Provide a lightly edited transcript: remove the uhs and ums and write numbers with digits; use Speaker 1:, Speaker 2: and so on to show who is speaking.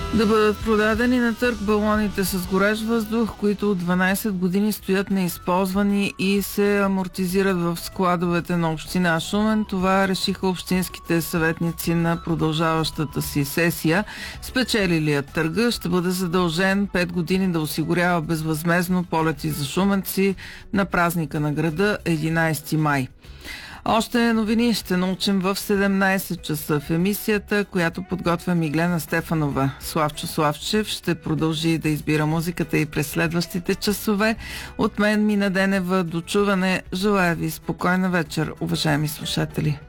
Speaker 1: Да бъдат продадени на търг балоните с горещ въздух, които от 12 години стоят неизползвани и се амортизират в складовете на община Шумен. Това решиха общинските съветници на продължаващата си сесия. Спечелилият търга ще бъде задължен 5 години да осигурява безвъзмездно полети за шуменци на празника на града 11 май. Още новини ще научим в 17 часа в емисията, която подготвя Миглена Стефанова. Славчо Славчев ще продължи да избира музиката и през следващите часове. От мен Мина Денева, до чуване. Желая ви спокойна вечер, уважаеми слушатели.